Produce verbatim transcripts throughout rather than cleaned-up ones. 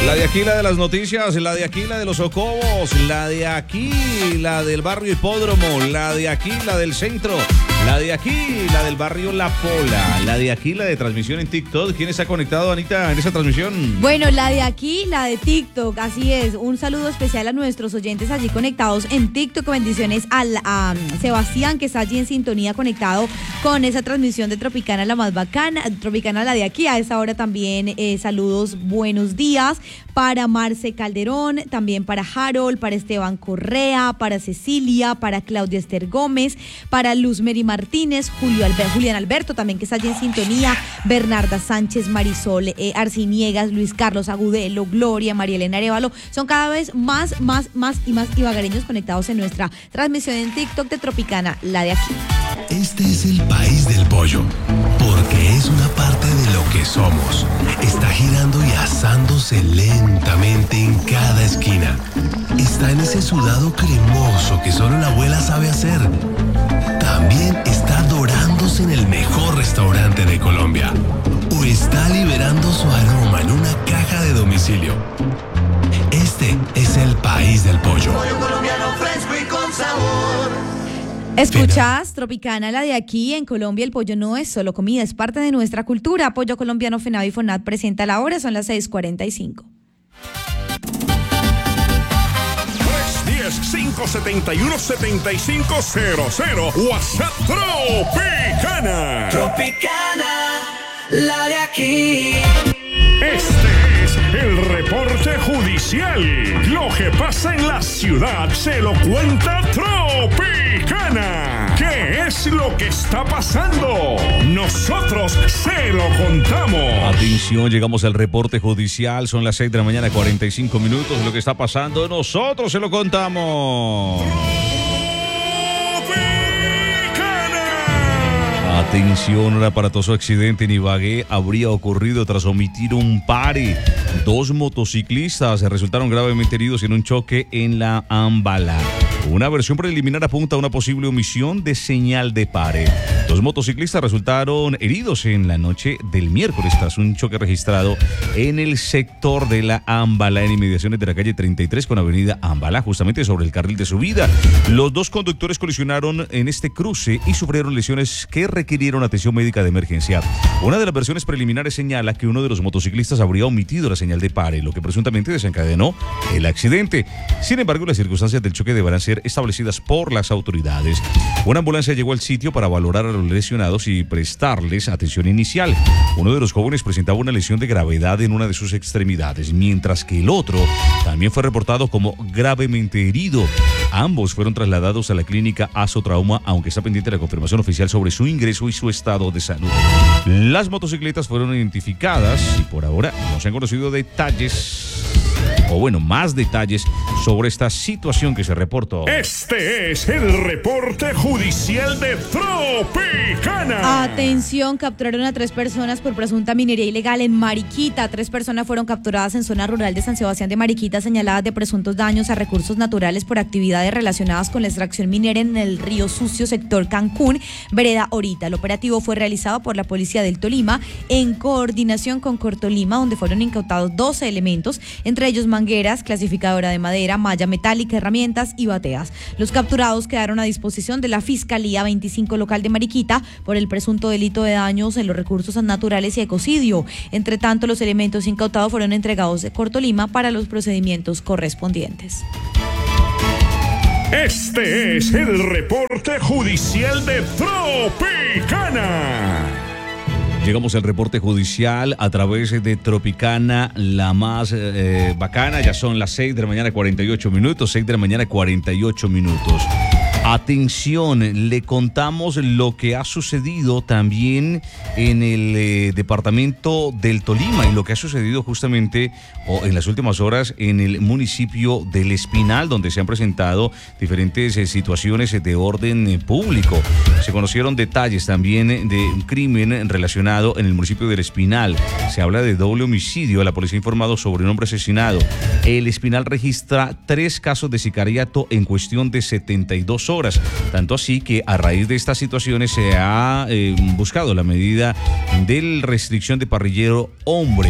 La de aquí, la de las noticias, la de aquí, la de los socobos, la de aquí, la del barrio Hipódromo, la de aquí, la del centro, la de aquí, la del barrio La Pola, la de aquí, la de transmisión en TikTok. ¿Quién está conectado, Anita, en esa transmisión? Bueno, la de aquí, la de TikTok, así es. Un saludo especial a nuestros oyentes allí conectados en TikTok. Bendiciones al, a Sebastián, que está allí en sintonía conectado con esa transmisión de Tropicana, la más bacana, Tropicana, la de aquí. A esa hora también eh, saludos, buenos días para Marce Calderón, también para Harold, para Esteban Correa, para Cecilia, para Claudia Esther Gómez, para Luz Mary Martínez, Julio Albert, Julián Alberto, también que está allí en sintonía, Bernarda Sánchez, Marisol eh, Arciniegas, Luis Carlos Agudelo, Gloria, María Elena Arevalo. Son cada vez más, más, más y más ibaguereños conectados en nuestra transmisión en TikTok de Tropicana, la de aquí. Este es el país del pollo, porque es una parte de lo que somos. Está girando y asándose lentamente en cada esquina. Está en ese sudado cremoso que solo la abuela sabe hacer. También está dorándose en el mejor restaurante de Colombia. O está liberando su aroma en una caja de domicilio. Este es el país del pollo. Pollo colombiano fresco y con sabor. Escuchás Tropicana, la de aquí. En Colombia el pollo no es solo comida, es parte de nuestra cultura. Pollo Colombiano FENAVI y FONAT presenta la hora, son las seis cuarenta y cinco. tres uno cero, cinco siete uno, siete cinco cero cero. WhatsApp Tropicana. Tropicana, la de aquí. Este es el reporte judicial. Lo que pasa en la ciudad se lo cuenta Tropicana. ¿Qué es lo que está pasando? Nosotros se lo contamos. Atención, llegamos al reporte judicial. Son las seis de la mañana, cuarenta y cinco minutos. Lo que está pasando, nosotros se lo contamos. Atención, un aparatoso accidente en Ibagué habría ocurrido tras omitir un pare. Dos motociclistas resultaron gravemente heridos en un choque en la Ámbala. Una versión preliminar apunta a una posible omisión de señal de pare. Dos motociclistas resultaron heridos en la noche del miércoles tras un choque registrado en el sector de la Ámbala, en inmediaciones de la calle treinta y tres con avenida Ámbala, justamente sobre el carril de subida. Los dos conductores colisionaron en este cruce y sufrieron lesiones que requirieron atención médica de emergencia. Una de las versiones preliminares señala que uno de los motociclistas habría omitido la señal de pare, lo que presuntamente desencadenó el accidente. Sin embargo, las circunstancias del choque deberán ser establecidas por las autoridades. Una ambulancia llegó al sitio para valorar a los lesionados y prestarles atención inicial. Uno de los jóvenes presentaba una lesión de gravedad en una de sus extremidades, mientras que el otro también fue reportado como gravemente herido. Ambos fueron trasladados a la clínica Azotrauma, aunque está pendiente la confirmación oficial sobre su ingreso y su estado de salud. Las motocicletas fueron identificadas y por ahora no se han conocido detalles, o bueno, más detalles sobre esta situación que se reportó. Este es el reporte judicial de Tropicana. Atención, capturaron a tres personas por presunta minería ilegal en Mariquita. Tres personas fueron capturadas en zona rural de San Sebastián de Mariquita, señaladas de presuntos daños a recursos naturales por actividades relacionadas con la extracción minera en el río Sucio, sector Cancún, vereda Orita. El operativo fue realizado por la Policía del Tolima en coordinación con Cortolima, donde fueron incautados doce elementos, entre ellos mangueras, clasificadora de madera, malla metálica, herramientas y bateas. Los capturados quedaron a disposición de la Fiscalía veinticinco local de Mariquita por el presunto delito de daños en los recursos naturales y ecocidio. Entre tanto, los elementos incautados fueron entregados de Cortolima para los procedimientos correspondientes. Este es el reporte judicial de Tropicana. Llegamos al reporte judicial a través de Tropicana, la más eh, bacana. Ya son las seis de la mañana, cuarenta y ocho minutos. seis de la mañana, cuarenta y ocho minutos. Atención, le contamos lo que ha sucedido también en el eh, departamento del Tolima y lo que ha sucedido justamente oh, en las últimas horas en el municipio del Espinal, donde se han presentado diferentes eh, situaciones de orden eh, público. Se conocieron detalles también de un crimen relacionado en el municipio del Espinal. Se habla de doble homicidio. La policía ha informado sobre un hombre asesinado. El Espinal registra tres casos de sicariato en cuestión de setenta y dos horas. Tanto así que a raíz de estas situaciones se ha eh, buscado la medida de restricción de parrillero hombre.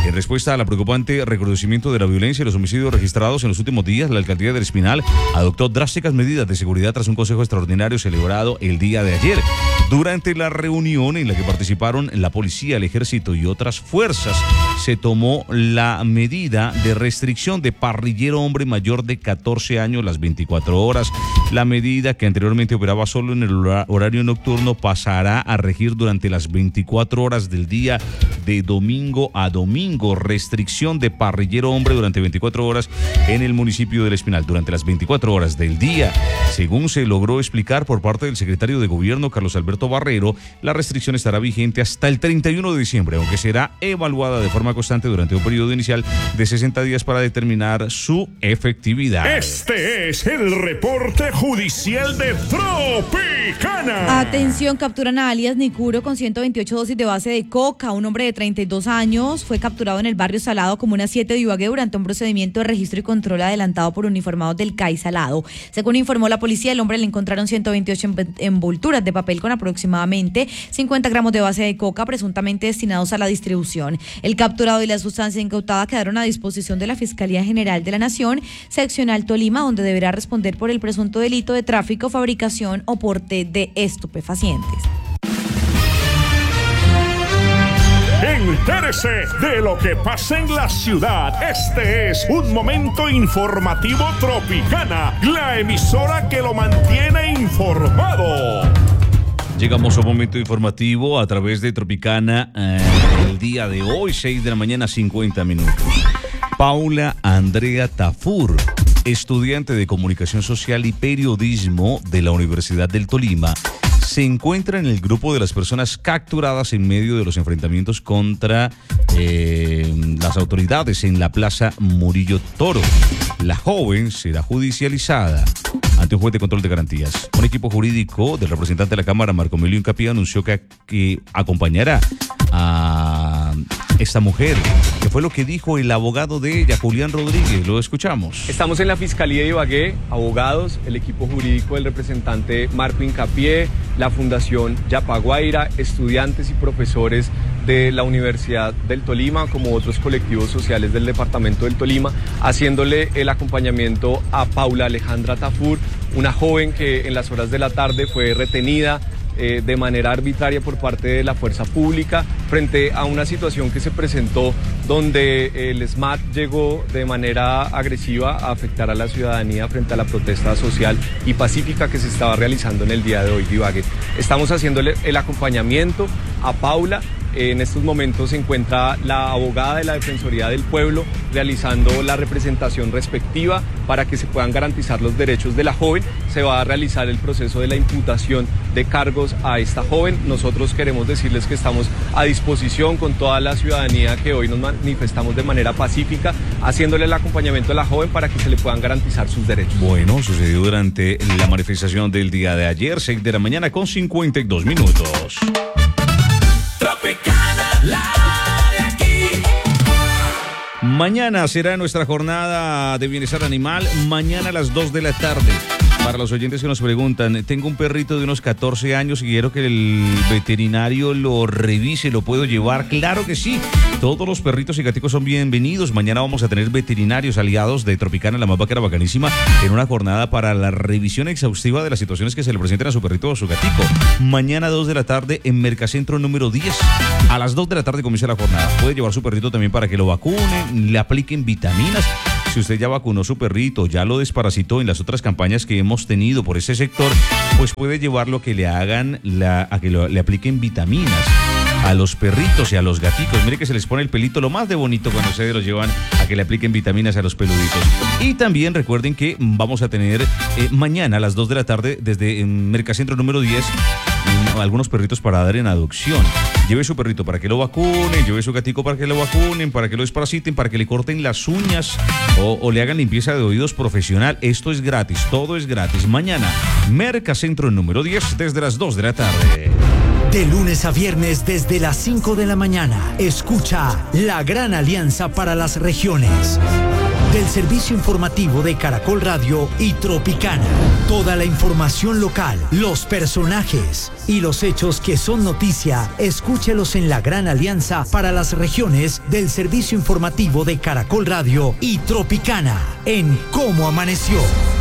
En respuesta a la preocupante recrudecimiento de la violencia y los homicidios registrados en los últimos días, la alcaldía del Espinal adoptó drásticas medidas de seguridad tras un consejo extraordinario celebrado el día de ayer. Durante la reunión en la que participaron la policía, el ejército y otras fuerzas, se tomó la medida de restricción de parrillero hombre mayor de catorce años las veinticuatro horas. La medida, que anteriormente operaba solo en el horario nocturno, pasará a regir durante las veinticuatro horas del día de domingo a domingo. Restricción de parrillero hombre durante veinticuatro horas en el municipio del Espinal, durante las veinticuatro horas del día. Según se logró explicar por parte del secretario de Gobierno, Carlos Alberto Barrero, la restricción estará vigente hasta el treinta y uno de diciembre, aunque será evaluada de forma constante durante un periodo inicial de sesenta días para determinar su efectividad. Este es el reporte judicial de Tropicana. Atención, capturan a alias Nicuro con ciento veintiocho dosis de base de coca. Un hombre de treinta y dos años fue capturado en el barrio Salado, comuna siete de Ibagué, durante un procedimiento de registro y control adelantado por uniformados del C A I Salado. Según informó la policía, el hombre le encontraron ciento veintiocho envolturas de papel con aproximadamente cincuenta gramos de base de coca, presuntamente destinados a la distribución. El capturado y la sustancia incautada quedaron a disposición de la Fiscalía General de la Nación, seccional Tolima, donde deberá responder por el presunto delito de tráfico, fabricación o porte de estupefacientes. Entérese de lo que pasa en la ciudad. Este es un momento informativo Tropicana, la emisora que lo mantiene informado. Llegamos a un momento informativo a través de Tropicana eh, el día de hoy, seis de la mañana, cincuenta minutos. Paula Andrea Tafur, estudiante de Comunicación Social y Periodismo de la Universidad del Tolima, se encuentra en el grupo de las personas capturadas en medio de los enfrentamientos contra eh, las autoridades en la Plaza Murillo Toro. La joven será judicializada ante un juez de control de garantías. Un equipo jurídico del representante de la Cámara, Marco Emilio Hincapié, anunció que, que acompañará a esta mujer, que fue lo que dijo el abogado de ella, Julián Rodríguez. Lo escuchamos. Estamos en la Fiscalía de Ibagué, abogados, el equipo jurídico del representante Marco Hincapié, la Fundación Yapaguaira, estudiantes y profesores de la Universidad del Tolima, como otros colectivos sociales del departamento del Tolima, haciéndole el acompañamiento a Paula Alejandra Tafur, una joven que en las horas de la tarde fue retenida Eh, de manera arbitraria por parte de la fuerza pública frente a una situación que se presentó donde el S M A T llegó de manera agresiva a afectar a la ciudadanía frente a la protesta social y pacífica que se estaba realizando en el día de hoy de Ibagué. Estamos haciéndole el acompañamiento a Paula. En estos momentos se encuentra la abogada de la Defensoría del Pueblo realizando la representación respectiva para que se puedan garantizar los derechos de la joven. Se va a realizar el proceso de la imputación de cargos a esta joven. Nosotros queremos decirles que estamos a disposición con toda la ciudadanía que hoy nos manifestamos de manera pacífica, haciéndole el acompañamiento a la joven para que se le puedan garantizar sus derechos. Bueno, sucedió durante la manifestación del día de ayer, seis de la mañana con cincuenta y dos minutos. Tropicana, la de aquí. Mañana será nuestra jornada de bienestar animal, mañana a las dos de la tarde. Para los oyentes que nos preguntan, tengo un perrito de unos catorce años y quiero que el veterinario lo revise, ¿lo puedo llevar? Claro que sí, todos los perritos y gaticos son bienvenidos. Mañana vamos a tener veterinarios aliados de Tropicana, la más vaquera bacanísima, en una jornada para la revisión exhaustiva de las situaciones que se le presenten a su perrito o a su gatico. Mañana dos de la tarde en Mercacentro número diez. A las dos de la tarde comienza la jornada. Puede llevar su perrito también para que lo vacunen, le apliquen vitaminas. Si usted ya vacunó su perrito, ya lo desparasitó en las otras campañas que hemos tenido por ese sector, pues puede llevarlo a que le hagan, la, a que lo, le apliquen vitaminas a los perritos y a los gaticos. Mire que se les pone el pelito lo más de bonito cuando ustedes los llevan a que le apliquen vitaminas a los peluditos. Y también recuerden que vamos a tener eh, mañana a las dos de la tarde desde eh, Mercacentro número diez algunos perritos para dar en adopción. Lleve su perrito para que lo vacunen, lleve su gatico para que lo vacunen, para que lo desparasiten, para que le corten las uñas o, o le hagan limpieza de oídos profesional. Esto es gratis, todo es gratis. Mañana, Mercacentro número diez desde las dos de la tarde. De lunes a viernes desde las cinco de la mañana, escucha La Gran Alianza para las Regiones. del servicio informativo de Caracol Radio y Tropicana. Toda la información local, los personajes y los hechos que son noticia, escúchelos en la gran alianza para las regiones del servicio informativo de Caracol Radio y Tropicana en Cómo Amaneció.